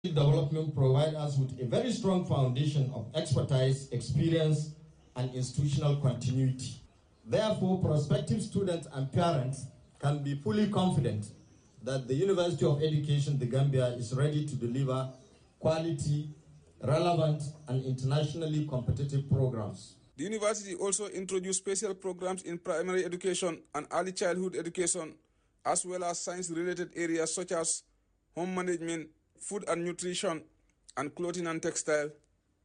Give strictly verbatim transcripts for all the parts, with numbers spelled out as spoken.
Development provide us with a very strong foundation of expertise, experience, and institutional continuity. Therefore, prospective students and parents can be fully confident that the University of Education, The Gambia, is ready to deliver quality, relevant, and internationally competitive programs. The university also introduced special programs in primary education and early childhood education, as well as science-related areas such as home management, food and nutrition, and clothing and textile.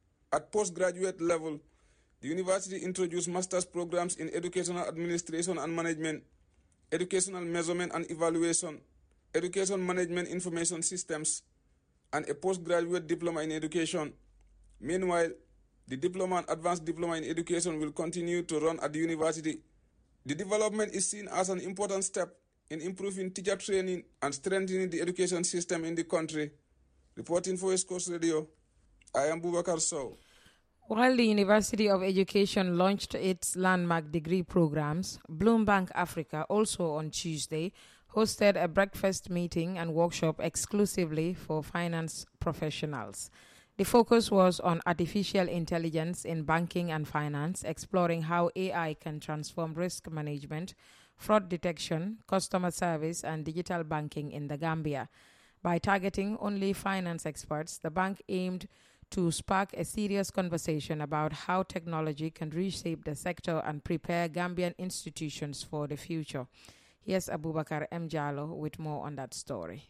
At postgraduate level, the university introduced master's programs in educational administration and management, educational measurement and evaluation, education management information systems, and a postgraduate diploma in education. Meanwhile, the diploma and advanced diploma in education will continue to run at the university. The development is seen as an important step in improving teacher training and strengthening the education system in the country. Reporting for West Coast Radio, I am Bubakar Sow. While the University of Education launched its landmark degree programs, Bloombank Africa also on Tuesday hosted a breakfast meeting and workshop exclusively for finance professionals. The focus was on artificial intelligence in banking and finance, exploring how A I can transform risk management, fraud detection, customer service, and digital banking in the Gambia. By targeting only finance experts, the bank aimed to spark a serious conversation about how technology can reshape the sector and prepare Gambian institutions for the future. Here's Abubakar M. Jallo with more on that story.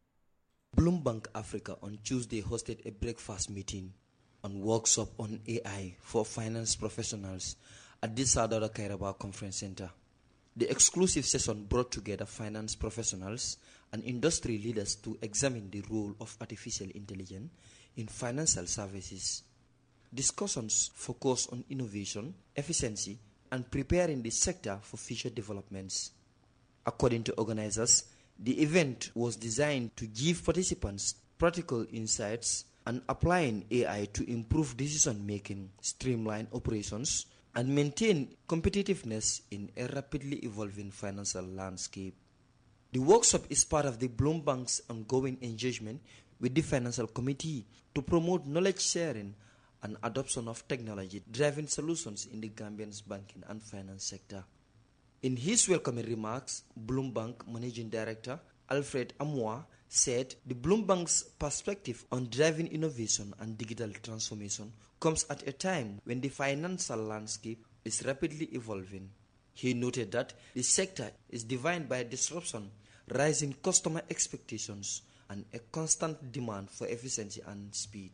Bloombank Africa on Tuesday hosted a breakfast meeting and workshop on A I for finance professionals at the Sadara Kairaba Conference Center. The exclusive session brought together finance professionals and industry leaders to examine the role of artificial intelligence in financial services. Discussions focused on innovation, efficiency, and preparing the sector for future developments. According to organizers, the event was designed to give participants practical insights and applying A I to improve decision-making, streamline operations, and maintain competitiveness in a rapidly evolving financial landscape. The workshop is part of the Bloombank's ongoing engagement with the Financial Committee to promote knowledge sharing and adoption of technology-driven solutions in the Gambian's banking and finance sector. In his welcoming remarks, Bloombank Managing Director Alfred Amwa said the Bloombank's perspective on driving innovation and digital transformation comes at a time when the financial landscape is rapidly evolving. He noted that the sector is defined by disruption, rising customer expectations, and a constant demand for efficiency and speed.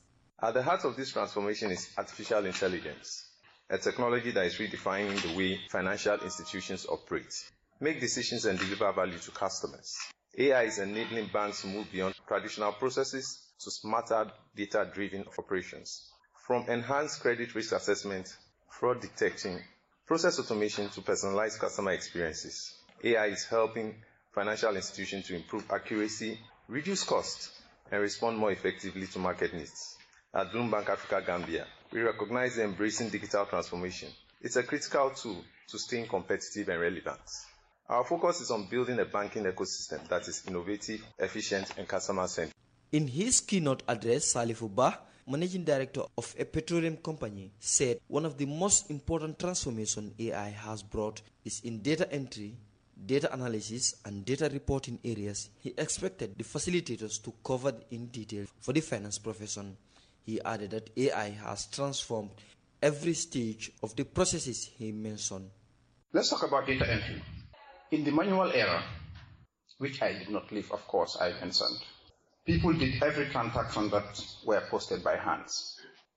At the heart of this transformation is artificial intelligence, a technology that is redefining the way financial institutions operate, make decisions, and deliver value to customers. A I is enabling banks to move beyond traditional processes to smarter data-driven operations. From enhanced credit risk assessment, fraud detection, process automation to personalized customer experiences, A I is helping financial institutions to improve accuracy, reduce costs, and respond more effectively to market needs. At Bloombank Africa Gambia, we recognize that embracing digital transformation is a critical tool to staying competitive and relevant. Our focus is on building a banking ecosystem that is innovative, efficient, and customer-centric. In his keynote address, Salif Bah, Managing Director of a petroleum company, said one of the most important transformations A I has brought is in data entry, data analysis, and data reporting areas. He expected the facilitators to cover in detail for the finance profession. He added that A I has transformed every stage of the processes he mentioned. Let's talk about data entry. In the manual era, which I did not live, of course, I mentioned, people did every transaction that were posted by hands.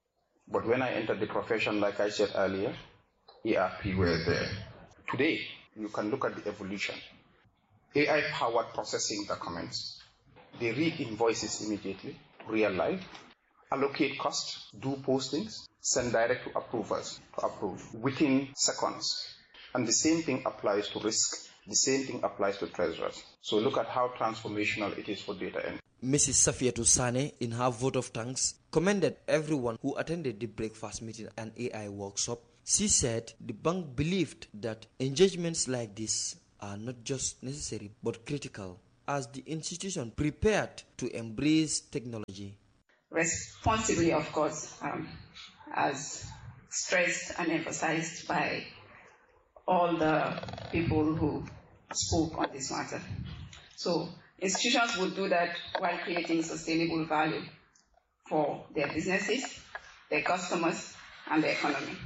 But when I entered the profession, like I said earlier, E R P were there. Today, you can look at the evolution. A I-powered processing documents. They read invoices immediately, real life, allocate costs, do postings, send direct to approvers to approve within seconds. And the same thing applies to risk. The same thing applies to treasurers. So look at how transformational it is for data entry. Missus Safiatou Sane, in her vote of thanks, commended everyone who attended the breakfast meeting and A I workshop. She said the bank believed that engagements like this are not just necessary but critical. as the institution prepared to embrace technology? Responsibly, of course, um, as stressed and emphasized by all the people who spoke on this matter. So institutions would do that while creating sustainable value for their businesses, their customers, and the economy.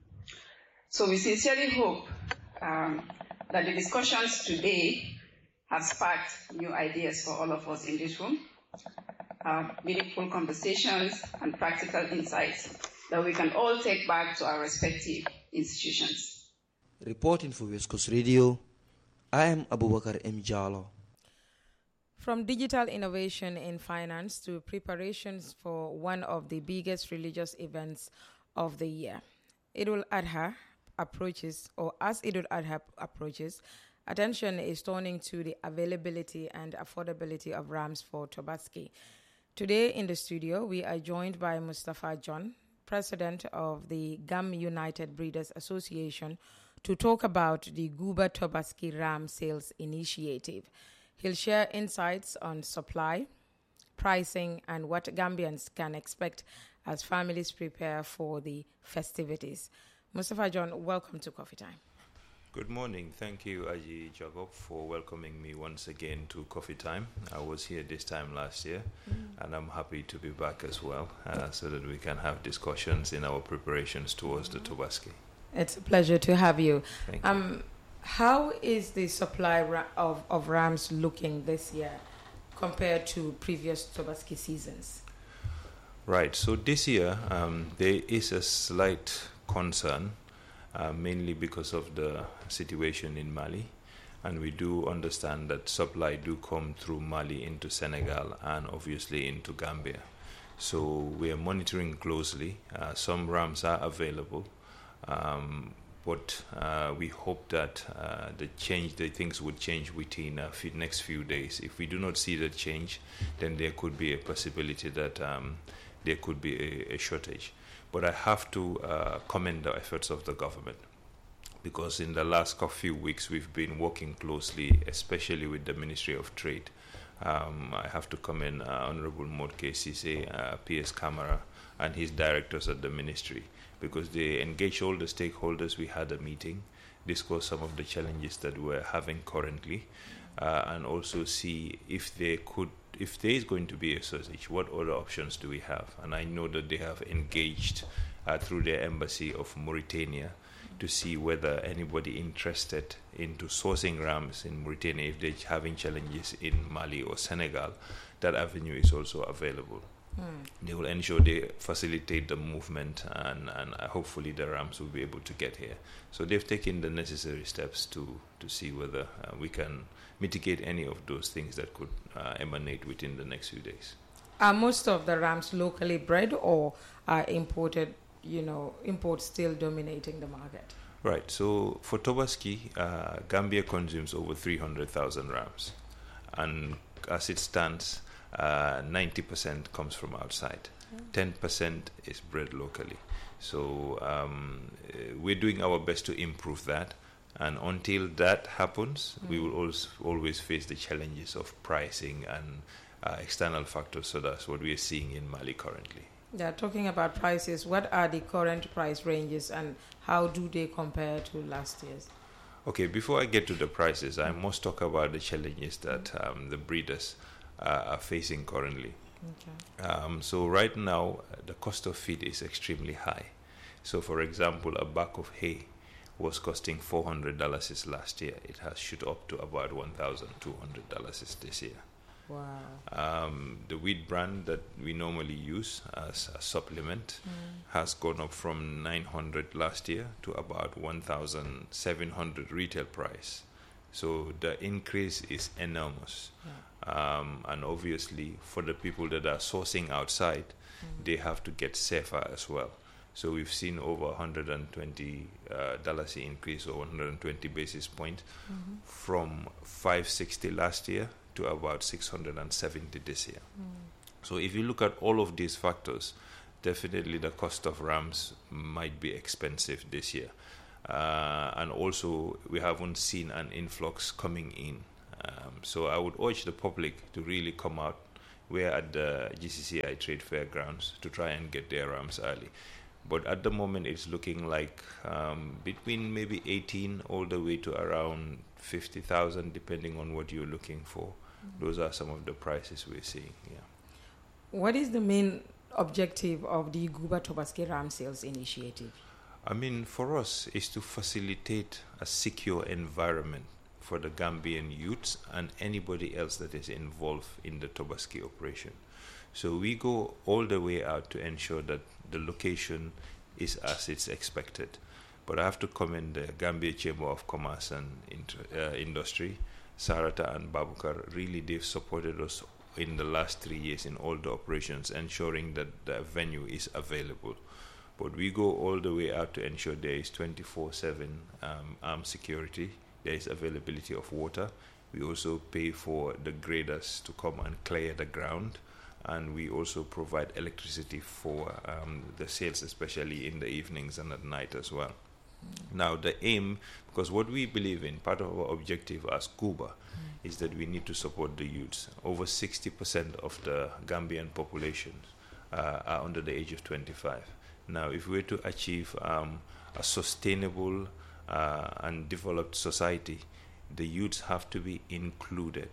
So we sincerely hope um, that the discussions today have sparked new ideas for all of us in this room, uh, meaningful conversations and practical insights that we can all take back to our respective institutions. Reporting for West Coast Radio, I am Abubakar M. Jalo. From digital innovation in finance to preparations for one of the biggest religious events of the year, Eid al-Adha approaches, or as Eid al-Adha approaches, attention is turning to the availability and affordability of rams for Tobaski. Today in the studio, we are joined by Mustafa John, president of the Gam United Breeders Association, to talk about the Guba Tobaski Ram Sales Initiative. He'll share insights on supply, pricing, and what Gambians can expect as families prepare for the festivities. Mustafa John, welcome to Coffee Time. Good morning. Thank you, Aji Jacob, for welcoming me once again to Coffee Time. I was here this time last year, mm. and I'm happy to be back as well, uh, so that we can have discussions in our preparations towards the Tobaski. It's a pleasure to have you. Thank um, you. How is the supply ra- of, of rams looking this year compared to previous Tobaski seasons? Right. So this year, um, there is a slight concern, Uh, mainly because of the situation in Mali, and we do understand that supply do come through Mali into Senegal and obviously into Gambia. So we are monitoring closely. Uh, some rams are available, um, but uh, we hope that uh, the change, the things would change within the uh, next few days. If we do not see the change, then there could be a possibility that um, there could be a, a shortage. But I have to uh, commend the efforts of the government, because in the last few weeks we've been working closely, especially with the Ministry of Trade. Um, I have to commend uh, Honorable Modke Sise, uh, P S Camara, and his directors at the ministry, because they engaged all the stakeholders. We had a meeting, discuss some of the challenges that we're having currently, uh, and also see if they could if there is going to be a shortage, what other options do we have? And I know that they have engaged uh, through their embassy of Mauritania to see whether anybody interested into sourcing rams in Mauritania, if they're having challenges in Mali or Senegal, that avenue is also available. Mm. They will ensure they facilitate the movement, and, and uh, hopefully the rams will be able to get here. So they've taken the necessary steps to, to see whether uh, we can mitigate any of those things that could uh, emanate within the next few days. Are most of the rams locally bred, or are imported, you know, imports still dominating the market? Right. So for Tobaski, uh, Gambia consumes over three hundred thousand rams. And as it stands, uh, ninety percent comes from outside. ten percent is bred locally. So um, we're doing our best to improve that. And until that happens, mm. we will always, always face the challenges of pricing and uh, external factors. So that's what we are seeing in Mali currently. Yeah, talking about prices, what are the current price ranges and how do they compare to last year's? Okay, before I get to the prices, I must talk about the challenges that um, the breeders uh, are facing currently. Okay. Um, so right now, the cost of feed is extremely high. So for example, a bag of hay was costing four hundred dollars last year. It has shot up to about one thousand two hundred dollars this year. Wow. Um, the wheat brand that we normally use as a supplement mm. has gone up from nine hundred dollars last year to about one thousand seven hundred dollars retail price. So the increase is enormous. Yeah. Um, and obviously, for the people that are sourcing outside, mm. they have to get safer as well. So we've seen over one hundred twenty dollars uh, increase, or one hundred twenty basis points, mm-hmm. from five hundred sixty last year to about six hundred seventy this year. Mm. So if you look at all of these factors, definitely the cost of rams might be expensive this year. Uh, and also, we haven't seen an influx coming in Um, so I would urge the public to really come out. We're at the G C C I Trade Fair grounds to try and get their rams early. But at the moment, it's looking like um, between maybe eighteen all the way to around fifty thousand, depending on what you're looking for. Mm-hmm. Those are some of the prices we're seeing. Yeah. What is the main objective of the Guba Tobaski Ram Sales Initiative? I mean, for us, is to facilitate a secure environment for the Gambian youths and anybody else that is involved in the Tobaski operation. So we go all the way out to ensure that the location is as it's expected. But I have to commend the Gambia Chamber of Commerce and Inter- uh, Industry, Sarata and Babukar. Really, they've supported us in the last three years in all the operations, ensuring that the venue is available. But we go all the way out to ensure there is twenty-four seven um, armed security, there is availability of water. We also pay for the graders to come and clear the ground. And we also provide electricity for um, the sales, especially in the evenings and at night as well. Mm. Now, the aim, because what we believe in, part of our objective as Cuba, mm. is that we need to support the youths. Over sixty percent of the Gambian population uh, are under the age of twenty-five. Now, if we were to achieve um, a sustainable uh, and developed society, the youths have to be included.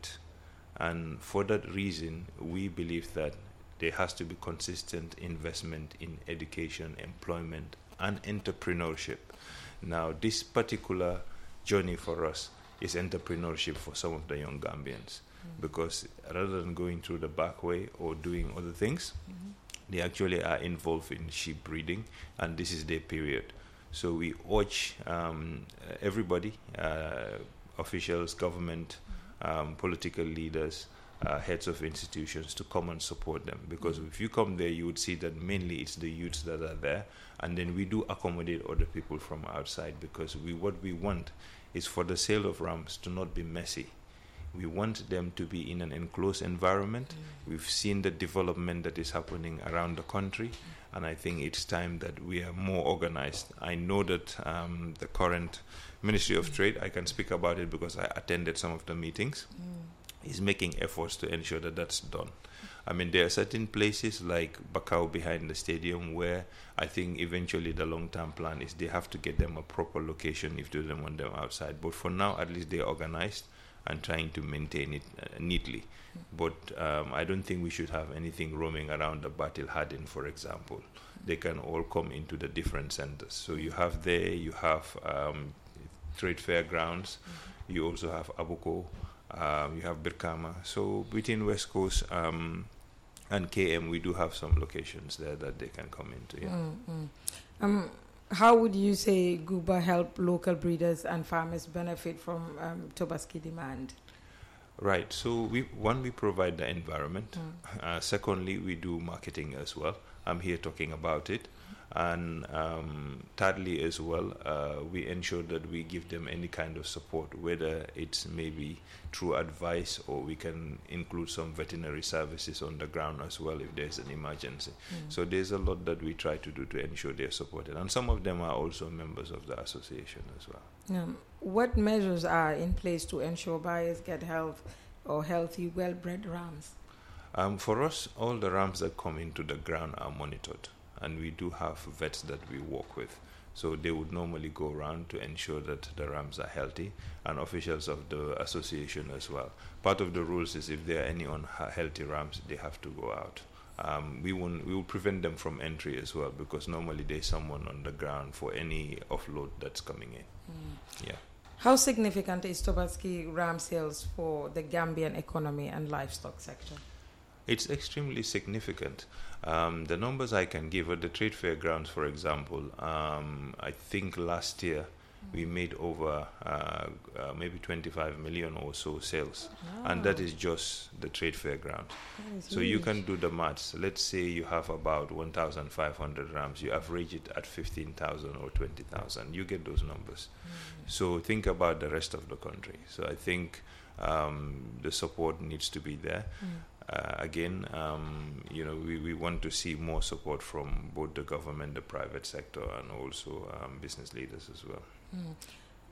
And for that reason, we believe that there has to be consistent investment in education, employment, and entrepreneurship. Now, this particular journey for us is entrepreneurship for some of the young Gambians, mm-hmm. because rather than going through the back way or doing other things, mm-hmm. they actually are involved in sheep breeding, and this is their period. So we urge um, everybody, uh, officials, government, Um, political leaders, uh, heads of institutions to come and support them. Because mm-hmm. if you come there, you would see that mainly it's the youths that are there, and then we do accommodate other people from outside, because we what we want is for the sale of rams to not be messy. We want them to be in an enclosed environment. Mm-hmm. We've seen the development that is happening around the country, mm-hmm. and I think it's time that we are more organized. I know that um, the current Ministry of Trade, I can speak about it because I attended some of the meetings, mm. is making efforts to ensure that that's done. I mean, there are certain places like Bakau behind the stadium where I think eventually the long-term plan is they have to get them a proper location if they don't want them outside. But for now, at least they're organized and trying to maintain it uh, neatly. Mm. But um, I don't think we should have anything roaming around the Batil Hadin, for example. Mm. They can all come into the different centers. So you have there, you have Um, Trade Fair grounds, mm-hmm. you also have Abuko, um, you have Birkama. So between West Coast um, and K M, we do have some locations there that they can come into. Yeah. Mm-hmm. Um, how would you say Guba help local breeders and farmers benefit from um, Tobaski demand? Right. So we one, we provide the environment. Mm. Uh, secondly, we do marketing as well. I'm here talking about it. And um, thirdly as well, uh, we ensure that we give them any kind of support, whether it's maybe through advice or we can include some veterinary services on the ground as well if there's an emergency. Mm. So there's a lot that we try to do to ensure they're supported. And some of them are also members of the association as well. Um, what measures are in place to ensure buyers get health or healthy, well-bred rams? Um, for us, all the rams that come into the ground are monitored. And we do have vets that we work with. So they would normally go around to ensure that the rams are healthy, and officials of the association as well. Part of the rules is if there are any unhealthy rams, they have to go out. Um, we, won't, we will prevent them from entry as well, because normally there's someone on the ground for any offload that's coming in. Mm. Yeah. How significant is Tobaski ram sales for the Gambian economy and livestock sector? It's extremely significant. Um, the numbers I can give at the trade fair grounds, for example, um, I think last year mm. we made over uh, uh, maybe twenty-five million or so sales. Wow. And that is just the trade fair ground. So huge. You can do the maths. Let's say you have about one thousand five hundred rams. You average it at fifteen thousand or twenty thousand. You get those numbers. Mm. So think about the rest of the country. So I think um, the support needs to be there. Mm. Uh, again, um, you know, we, we want to see more support from both the government, the private sector, and also um, business leaders as well. Mm.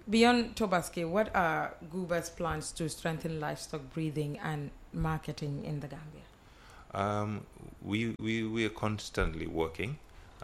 Beyond Tobaske, what are Guba's plans to strengthen livestock breeding and marketing in the Gambia? Um, we, we, we are constantly working.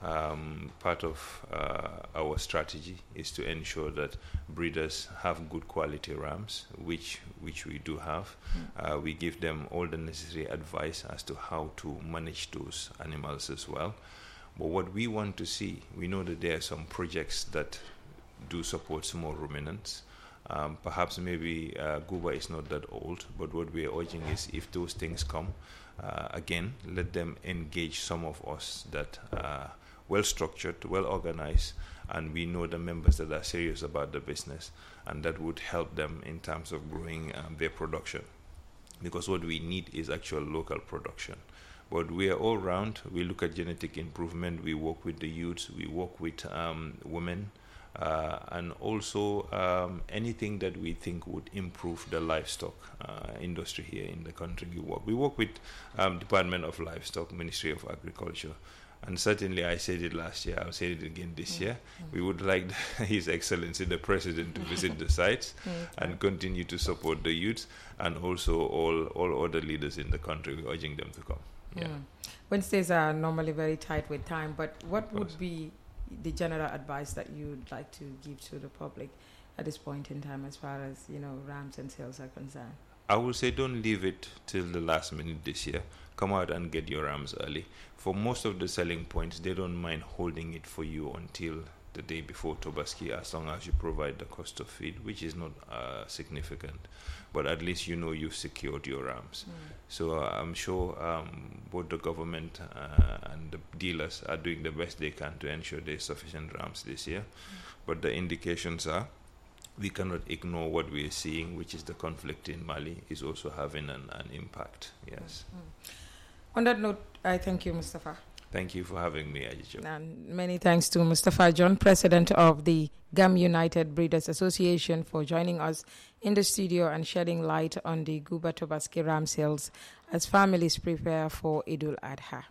Um, part of uh, our strategy is to ensure that breeders have good quality rams, which which we do have. Mm. Uh, we give them all the necessary advice as to how to manage those animals as well. But what we want to see, we know that there are some projects that do support small ruminants. Um, perhaps maybe uh, Guba is not that old, but what we are urging is if those things come, uh, again, let them engage some of us that are well structured, well organized, and we know the members that are serious about the business, and that would help them in terms of growing um, their production. Because what we need is actual local production. But we are all round. We look at genetic improvement. We work with the youths. We work with um, women. Uh, and also um, anything that we think would improve the livestock uh, industry here in the country. We work. We work with um, Department of Livestock, Ministry of Agriculture. And certainly, I said it last year, I'll say it again this year. We would like His Excellency, the President, to visit the sites and continue to support the youths and also all, all other leaders in the country. We're urging them to come. Yeah. Mm. Wednesdays are normally very tight with time, but what would be the general advice that you'd like to give to the public at this point in time as far as, you know, rams and sales are concerned? I would say don't leave it till the last minute this year. Come out and get your rams early. For most of the selling points, they don't mind holding it for you until the day before Tobaski, as long as you provide the cost of feed, which is not uh, significant. But at least you know you've secured your rams. Mm. So uh, I'm sure um, both the government uh, and the dealers are doing the best they can to ensure there's sufficient rams this year. Mm. But the indications are we cannot ignore what we are seeing, which is the conflict in Mali is also having an, an impact. Yes. Mm. On that note, I thank you, Mustafa. Thank you for having me, Ajijo. And many thanks to Mustafa John, President of the Gam United Breeders Association, for joining us in the studio and shedding light on the Guba Tobaske ram sales as families prepare for Idul Adha.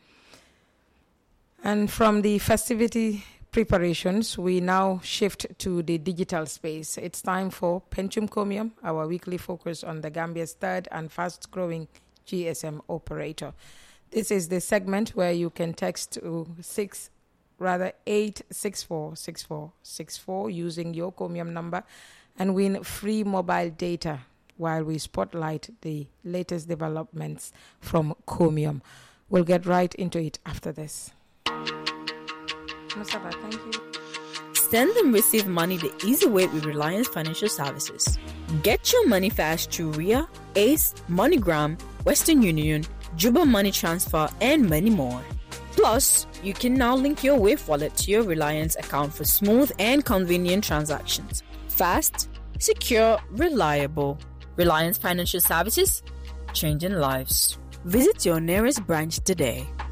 And from the festivity preparations, we now shift to the digital space. It's time for Pentium Comium, our weekly focus on the Gambia's third and fast-growing G S M operator. This is the segment where you can text to six, rather eight six four six four six four using your Comium number and win free mobile data while we spotlight the latest developments from Comium. We'll get right into it after this. Mustafa, thank you. Send and receive money the easy way with Reliance Financial Services. Get your money fast through R I A, Ace, MoneyGram, Western Union, Juba Money Transfer, and many more. Plus, you can now link your Wave wallet to your Reliance account for smooth and convenient transactions. Fast, secure, reliable. Reliance Financial Services, changing lives. Visit your nearest branch today.